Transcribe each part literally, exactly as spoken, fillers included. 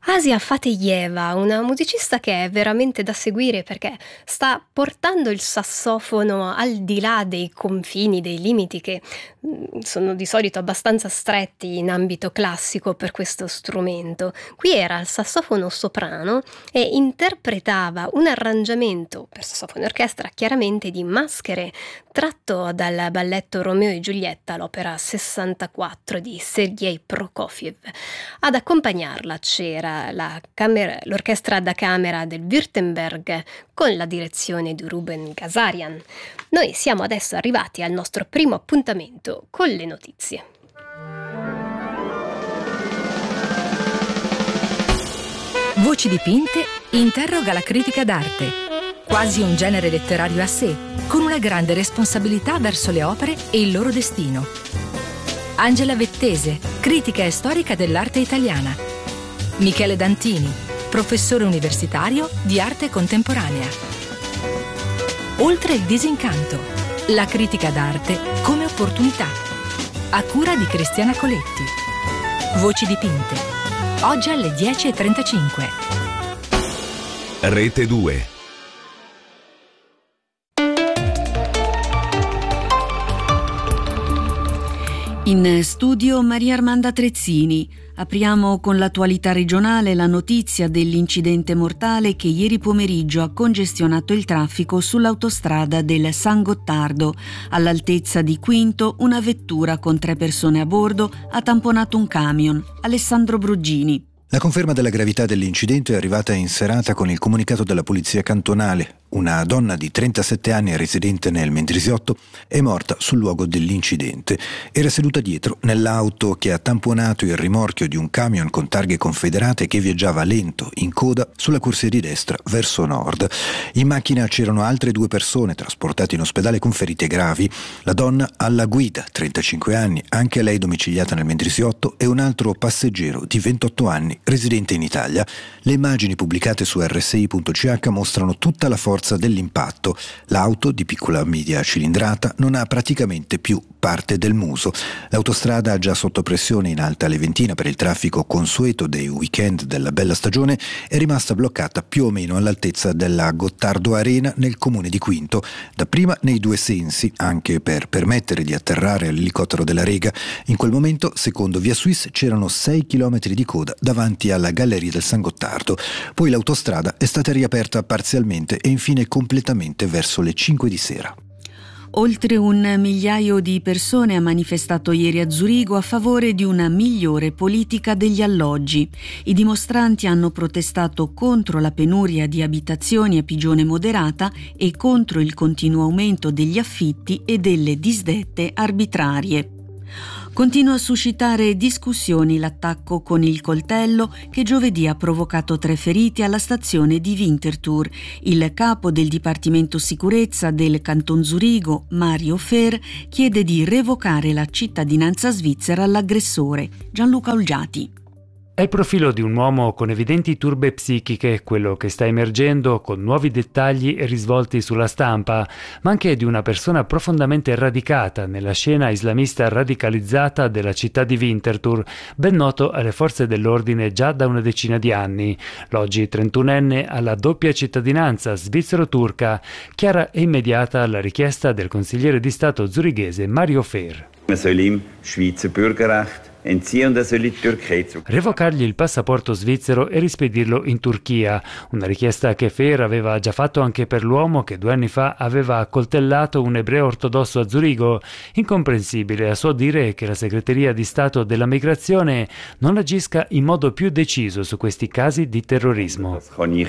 Asia Fatejeva, una musicista che è veramente da seguire perché sta portando il sassofono al di là dei confini, dei limiti che mh, sono di solito abbastanza stretti in ambito classico per questo strumento. Qui era il sassofono soprano e interpretava un arrangiamento per sassofono e orchestra chiaramente di Maschere, tratto dal balletto Romeo e Giulietta, l'opera sessantaquattro di Sergei Prokofiev. Ad accompagnarla c'era la camera, l'orchestra da camera del Württemberg con la direzione di Ruben Gazarian. Noi siamo adesso arrivati al nostro primo appuntamento con le notizie. Voci dipinte interroga la critica d'arte, quasi un genere letterario a sé, con una grande responsabilità verso le opere e il loro destino. Angela Vettese, critica e storica dell'arte italiana. Michele Dantini, professore universitario di arte contemporanea. Oltre il disincanto, la critica d'arte come opportunità. A cura di Cristiana Coletti. Voci dipinte. Oggi alle dieci e trentacinque. Rete due. In studio Maria Armanda Trezzini. Apriamo con l'attualità regionale la notizia dell'incidente mortale che ieri pomeriggio ha congestionato il traffico sull'autostrada del San Gottardo. All'altezza di Quinto, una vettura con tre persone a bordo ha tamponato un camion. Alessandro Bruggini. La conferma della gravità dell'incidente è arrivata in serata con il comunicato della polizia cantonale. Una donna di trentasette anni residente nel Mendrisiotto è morta sul luogo dell'incidente. Era seduta dietro nell'auto che ha tamponato il rimorchio di un camion con targhe confederate che viaggiava lento in coda sulla corsia di destra verso nord. In macchina c'erano altre due persone trasportate in ospedale con ferite gravi. La donna alla guida, trentacinque anni, anche lei domiciliata nel Mendrisiotto, e un altro passeggero di ventotto anni residente in Italia. Le immagini pubblicate su erre esse i punto ci acca mostrano tutta la forza dell'impatto. L'auto, di piccola media cilindrata, non ha praticamente più parte del muso. L'autostrada, già sotto pressione in Alta Leventina per il traffico consueto dei weekend della bella stagione, è rimasta bloccata più o meno all'altezza della Gottardo Arena nel comune di Quinto, dapprima nei due sensi, anche per permettere di atterrare all'elicottero della Rega. In quel momento, secondo Via Suisse, c'erano sei chilometri di coda davanti alla galleria del San Gottardo. Poi l'autostrada è stata riaperta parzialmente e infine completamente verso le cinque di sera. Oltre un migliaio di persone ha manifestato ieri a Zurigo a favore di una migliore politica degli alloggi. I dimostranti hanno protestato contro la penuria di abitazioni a pigione moderata e contro il continuo aumento degli affitti e delle disdette arbitrarie. Continua a suscitare discussioni l'attacco con il coltello che giovedì ha provocato tre feriti alla stazione di Winterthur. Il capo del Dipartimento Sicurezza del Canton Zurigo, Mario Fer, chiede di revocare la cittadinanza svizzera all'aggressore. Gianluca Olgiati. È il profilo di un uomo con evidenti turbe psichiche, quello che sta emergendo con nuovi dettagli e risvolti sulla stampa, ma anche di una persona profondamente radicata nella scena islamista radicalizzata della città di Winterthur, ben noto alle forze dell'ordine già da una decina di anni. L'oggi trentunenne ha la doppia cittadinanza svizzero-turca, chiara e immediata la richiesta del consigliere di Stato zurighese Mario Fer. Revocargli il passaporto svizzero e rispedirlo in Turchia, una richiesta che Fer aveva già fatto anche per l'uomo che due anni fa aveva accoltellato un ebreo ortodosso a Zurigo. Incomprensibile a suo dire che la segreteria di Stato della migrazione non agisca in modo più deciso su questi casi di terrorismo.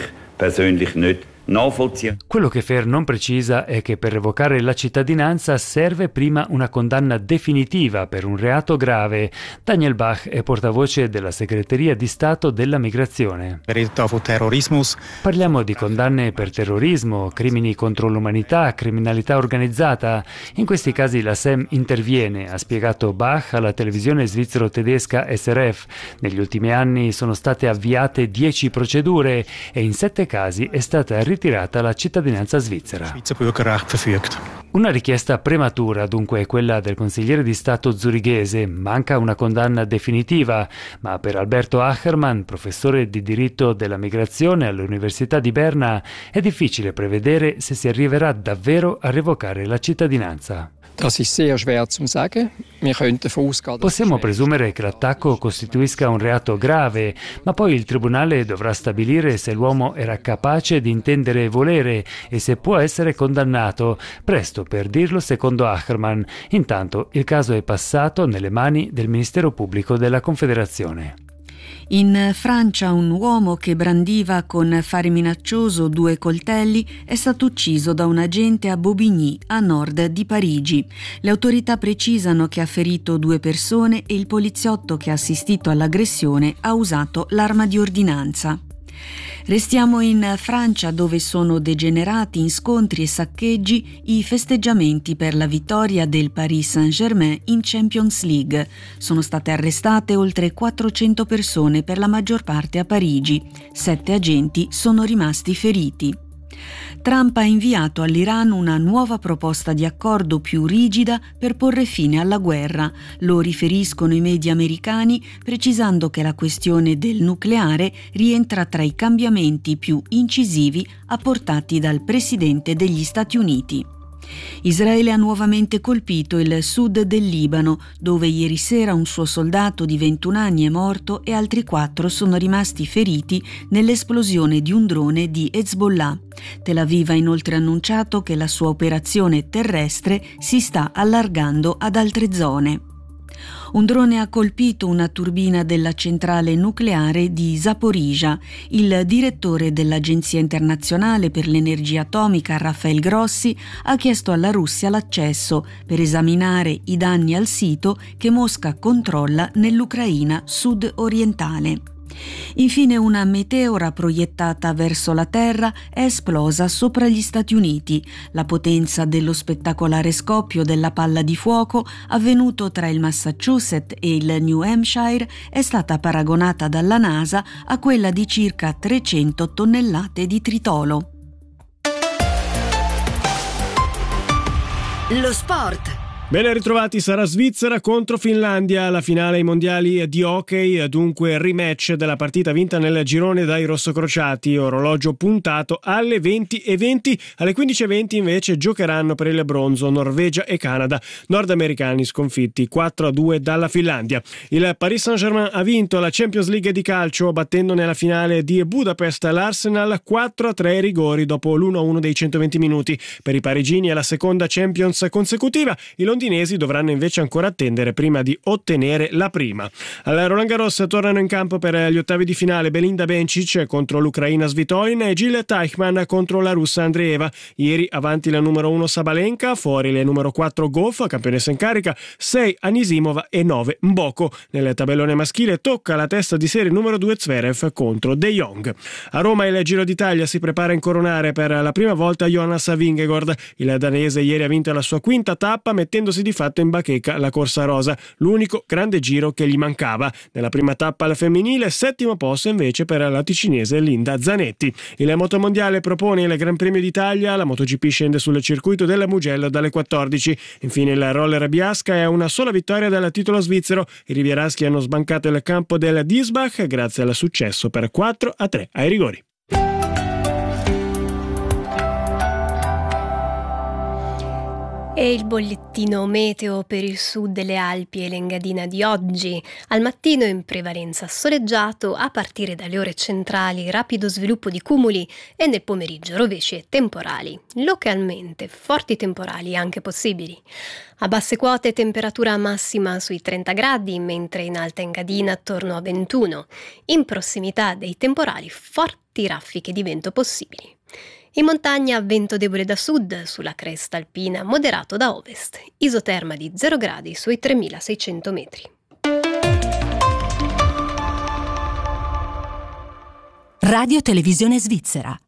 Quello che Fer non precisa è che per revocare la cittadinanza serve prima una condanna definitiva per un reato grave. Daniel Bach è portavoce della segreteria di Stato della migrazione. Parliamo di condanne per terrorismo, crimini contro l'umanità, criminalità organizzata. In questi casi la S E M interviene, ha spiegato Bach alla televisione svizzero-tedesca S R F. Negli ultimi anni sono state avviate dieci procedure e in sette casi è stata ritirata la cittadinanza svizzera. Una richiesta prematura, dunque, quella del consigliere di Stato zurighese. Manca una condanna definitiva, ma per Alberto Achermann, professore di diritto della migrazione all'Università di Berna, è difficile prevedere se si arriverà davvero a revocare la cittadinanza. Possiamo presumere che l'attacco costituisca un reato grave, ma poi il tribunale dovrà stabilire se l'uomo era capace di intendere e volere e se può essere condannato. Presto per dirlo, secondo Achermann. Intanto il caso è passato nelle mani del Ministero Pubblico della Confederazione. In Francia un uomo che brandiva con fare minaccioso due coltelli è stato ucciso da un agente a Bobigny, a nord di Parigi. Le autorità precisano che ha ferito due persone e il poliziotto che ha assistito all'aggressione ha usato l'arma di ordinanza. Restiamo in Francia, dove sono degenerati in scontri e saccheggi i festeggiamenti per la vittoria del Paris Saint-Germain in Champions League. Sono state arrestate oltre quattrocento persone, per la maggior parte a Parigi. Sette agenti sono rimasti feriti. Trump ha inviato all'Iran una nuova proposta di accordo più rigida per porre fine alla guerra. Lo riferiscono i media americani, precisando che la questione del nucleare rientra tra i cambiamenti più incisivi apportati dal presidente degli Stati Uniti. Israele ha nuovamente colpito il sud del Libano, dove ieri sera un suo soldato di ventuno anni è morto e altri quattro sono rimasti feriti nell'esplosione di un drone di Hezbollah. Tel Aviv ha inoltre annunciato che la sua operazione terrestre si sta allargando ad altre zone. Un drone ha colpito una turbina della centrale nucleare di Zaporizhzhia. Il direttore dell'Agenzia internazionale per l'energia atomica, Rafael Grossi, ha chiesto alla Russia l'accesso per esaminare i danni al sito che Mosca controlla nell'Ucraina sud-orientale. Infine una meteora proiettata verso la Terra è esplosa sopra gli Stati Uniti. La potenza dello spettacolare scoppio della palla di fuoco, avvenuto tra il Massachusetts e il New Hampshire, è stata paragonata dalla NASA a quella di circa trecento tonnellate di tritolo. Lo sport. Ben ritrovati, sarà Svizzera contro Finlandia, la finale ai mondiali di hockey, dunque rematch della partita vinta nel girone dai rossocrociati, orologio puntato alle venti e venti, alle quindici e venti invece giocheranno per il bronzo Norvegia e Canada, nordamericani sconfitti quattro a due dalla Finlandia. Il Paris Saint-Germain ha vinto la Champions League di calcio battendo nella finale di Budapest l'Arsenal quattro a tre ai rigori dopo l'uno a uno dei centoventi minuti. Per i parigini è la seconda Champions consecutiva, il I londinesi dovranno invece ancora attendere prima di ottenere la prima. Al Roland Garros tornano in campo per gli ottavi di finale Belinda Bencic contro l'ucraina Svitolina e Jill Teichmann contro la russa Andreeva. Ieri avanti la numero uno Sabalenka, fuori le numero quattro Goff, campionessa in carica, sei Anisimova e nove Mboko. Nel tabellone maschile tocca la testa di serie numero due Zverev contro De Jong. A Roma il Giro d'Italia si prepara a incoronare per la prima volta Jonas Vingegaard. Il danese ieri ha vinto la sua quinta tappa mettendo di fatto in bacheca la corsa rosa, l'unico grande giro che gli mancava. Nella prima tappa al femminile, settimo posto invece per la ticinese Linda Zanetti. Il motomondiale propone il Gran Premio d'Italia, la MotoGP scende sul circuito della Mugello dalle quattordici. Infine il roller Biasca è una sola vittoria dal titolo svizzero. I rivieraschi hanno sbancato il campo del Diesbach grazie al successo per quattro a tre ai rigori. E il bollettino meteo per il sud delle Alpi e l'Engadina di oggi. Al mattino in prevalenza soleggiato, a partire dalle ore centrali rapido sviluppo di cumuli e nel pomeriggio rovesci e temporali. Localmente forti temporali anche possibili. A basse quote temperatura massima sui trenta gradi, mentre in alta Engadina attorno a ventuno. In prossimità dei temporali forti raffiche di vento possibili. In montagna vento debole da sud, sulla cresta alpina moderato da ovest, isoterma di zero gradi sui tremilaseicento metri. Radio Televisione Svizzera.